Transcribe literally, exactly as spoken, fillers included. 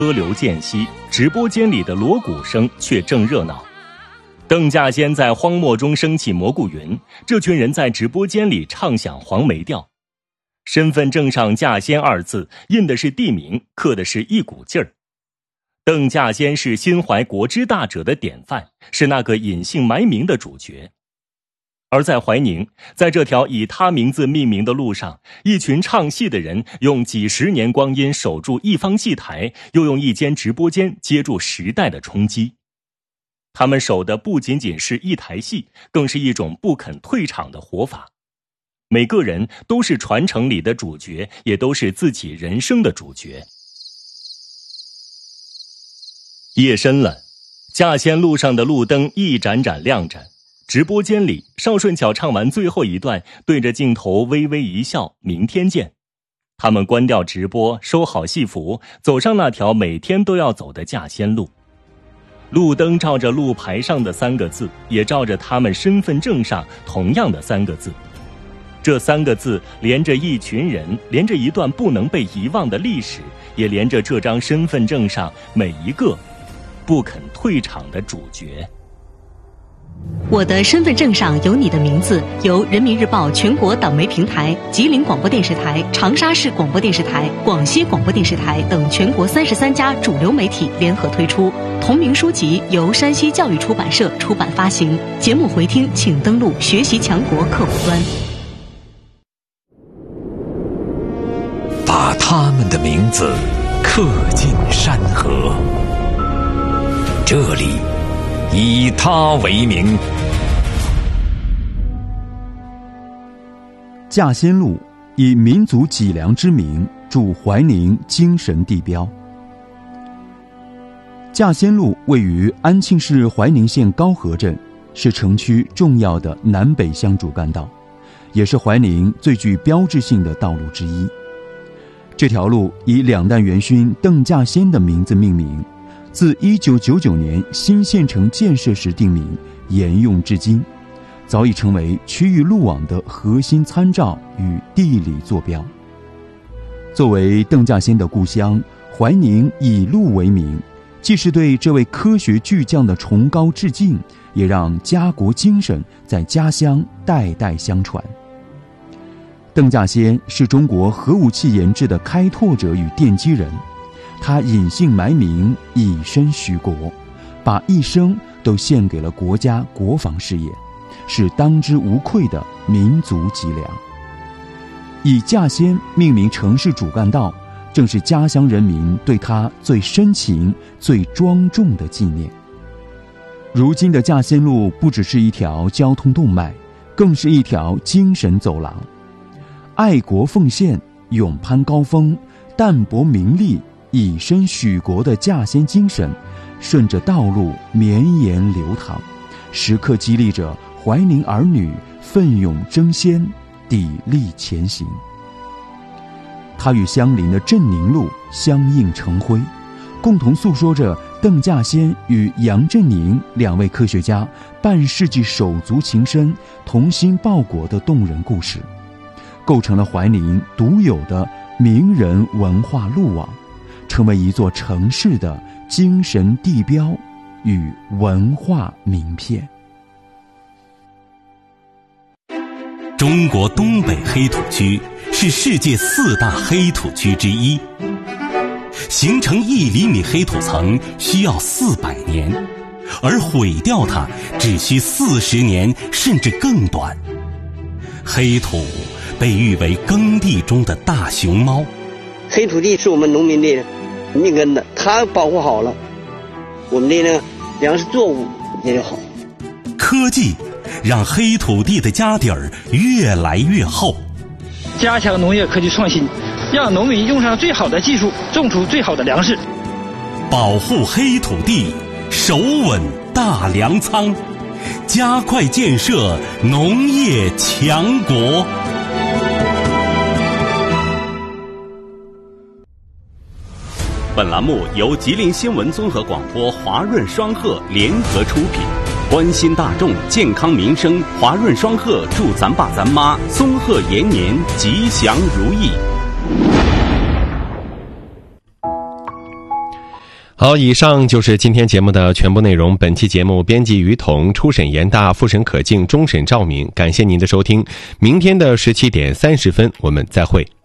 车流间隙，直播间里的锣鼓声却正热闹。邓稼先在荒漠中升起蘑菇云，这群人在直播间里唱响黄梅调。身份证上稼先二字印的是地名，刻的是一股劲儿。邓稼先是心怀国之大者的典范，是那个隐姓埋名的主角。而在怀宁，在这条以他名字命名的路上，一群唱戏的人用几十年光阴守住一方戏台，又用一间直播间接住时代的冲击。他们守的不仅仅是一台戏，更是一种不肯退场的活法。每个人都是传承里的主角，也都是自己人生的主角。夜深了，稼先路上的路灯一盏盏亮着。直播间里，邵顺巧唱完最后一段，对着镜头微微一笑，明天见。他们关掉直播，收好戏服，走上那条每天都要走的稼先路。路灯照着路牌上的三个字，也照着他们身份证上同样的三个字。这三个字连着一群人，连着一段不能被遗忘的历史，也连着这张身份证上每一个不肯退场的主角。 我的身份证上有你的名字，由人民日报全国党媒平台、吉林广播电视台、长沙市广播电视台、广西广播电视台等全国三十三家主流媒体联合推出。同名书籍由山西教育出版社出版发行。节目回听请登录学习强国客户端。 把他们的名字刻进山河，这里以他为名。 稼先路以民族脊梁之名筑怀宁精神地标。稼先路位于安庆市怀宁县高河镇，是城区重要的南北向主干道，也是怀宁最具标志性的道路之一。这条路以两弹元勋邓稼先的名字命名，自一九九九年新县城建设时定名，沿用至今，早已成为区域路网的核心参照与地理坐标。作为邓稼先的故乡，怀宁以路为名，既是对这位科学巨匠的崇高致敬，也让家国精神在家乡代代相传。邓稼先是中国核武器研制的开拓者与奠基人，他隐姓埋名，以身许国，把一生都献给了国家国防事业，是当之无愧的民族脊梁。以稼先命名城市主干道，正是家乡人民对他最深情、最庄重的纪念。如今的稼先路不只是一条交通动脉，更是一条精神走廊。爱国奉献、勇攀高峰、淡泊名利、以身许国的稼先精神，顺着道路绵延流淌，时刻激励着怀宁儿女奋勇争先，砥砺前行。他与相邻的镇宁路相映成辉，共同诉说着邓稼先与杨振宁两位科学家半世纪手足情深、同心报国的动人故事，构成了怀宁独有的名人文化路网，成为一座城市的精神地标与文化名片。 中国东北黑土区是世界四大黑土区之一，形成一厘米黑土层需要四百年，而毁掉它只需四十年甚至更短。黑土被誉为耕地中的大熊猫， 黑土地是我们农民的命根的，它保护好了，我们的呢粮食作物也就好。 科技让黑土地的家底儿越来越厚， 加强农业科技创新，让农民用上最好的技术，种出最好的粮食。 保护黑土地，守稳大粮仓，加快建设农业强国。本栏目由吉林新闻综合广播、华润双鹤联合出品。关心大众健康民生，华润双鹤祝咱爸咱妈松鹤延年，吉祥如意。 好，以上就是今天节目的全部内容。本期节目编辑于彤，初审严大，复审可敬，终审赵敏。感谢您的收听，明天的十七点三十分我们再会。